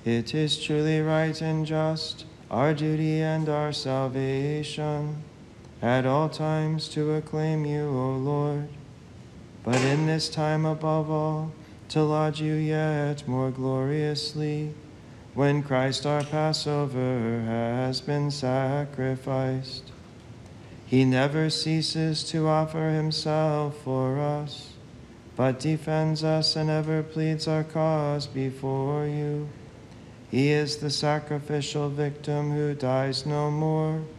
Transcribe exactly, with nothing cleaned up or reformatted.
It is truly right and just, our duty and our salvation, at all times to acclaim you, O Lord, but in this time above all, to laud you yet more gloriously, when Christ our Passover has been sacrificed. He never ceases to offer himself for us, but defends us and ever pleads our cause before you. He is the sacrificial victim who dies no more,